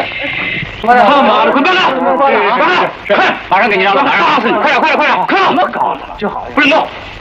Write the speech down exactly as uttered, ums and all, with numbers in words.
他妈的，快办了！快快，马上给你让，马上打死你！快点，快点，快点！怎么搞的？就好，不准动！